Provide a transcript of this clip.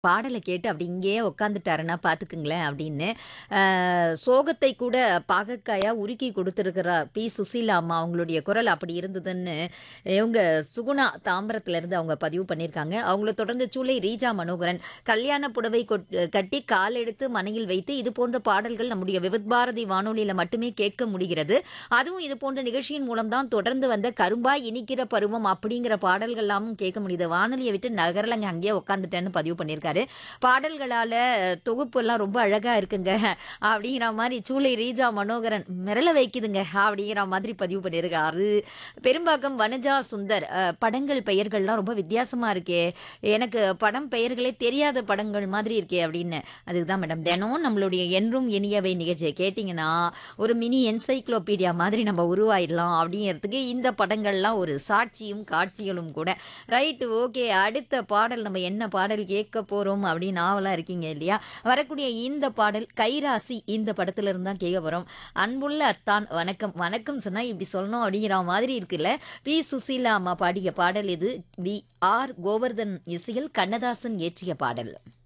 பாடல கேட்டு அப்படி இங்கேயே உட்காந்துட்டாருன்னா பார்த்துக்குங்களேன் அப்படின்னு. சோகத்தை கூட பாகற்காயா உருக்கி கொடுத்துருக்கிறார் சுசீலா அம்மா. அவங்களுடைய குரல் அப்படி இருந்ததுன்னு இவங்க சுகுணா தாம்பரத்துலேருந்து அவங்க பதிவு பண்ணியிருக்காங்க. அவங்கள தொடர்ந்து சூளை ரீஜா மனோகரன், கல்யாண புடவை கட்டி கால் எடுத்து மனையில் வைத்து இது போன்ற பாடல்கள் நம்முடைய விவித் பாரதி வானொலியில் மட்டுமே கேட்க முடிகிறது. அதுவும் இது போன்ற நிகழ்ச்சியின் மூலம் தான் தொடர்ந்து வந்த கரும்பாய் இனிக்கிற பருவம் அப்படிங்கிற பாடல்கள்லாமும் கேட்க முடியுது. வானொலியை விட்டு நகரலங்க அங்கேயே உட்காந்துட்டேன்னு பதிவு பண்ணியிருக்காரு. பாடல்களால தொகுப்பு எல்லாம் ரொம்ப அழகா இருக்குங்க அப்படிங்கிற மாதிரி சூளை ரீஜா மனோகரன் மிரள வைக்குதுங்க அப்படிங்கிற மாதிரி பதிவு பண்ணியிருக்காரு. பெரும்பாக்கம் வனஜா சுந்தர், படங்கள் பெயர்கள்லாம் ரொம்ப வித்தியாசமா இருக்கே, எனக்கு படம் பெயர்களே தெரியாத படங்கள் மாதிரி இருக்கே அப்படின்னு. அதுதான் மேடம், தினம் நம்மளுடைய என்றும் இனியவை நிகழ்ச்சியை கேட்டிங்கன்னா ஒரு மினி என்சைக்ளோபீடியா மாதிரி நம்ம உருவாயிடலாம் அப்படிங்கிறதுக்கு இந்த படங்கள்லாம் ஒரு சாட்சியும் காட்சிகளும் கூட. Right, okay. அடுத்த பாடல் நம்ம என்ன பாடல் கேட்க போறோம் அப்படின்னு ஆவலா இருக்கீங்க இல்லையா? வரக்கூடிய இந்த பாடல் கைராசி இந்த படத்துல இருந்தா கேட்க போறோம். அன்புள்ள அத்தான் வணக்கம். வணக்கம் சொன்னா இப்படி சொல்லணும் அப்படிங்கிற மாதிரி இருக்குல்ல. சுசீலா அம்மா பாடிய பாடல் இது. வி ஆர் கோவர்தன் இசையில் கண்ணதாசன் இயற்றிய பாடல்.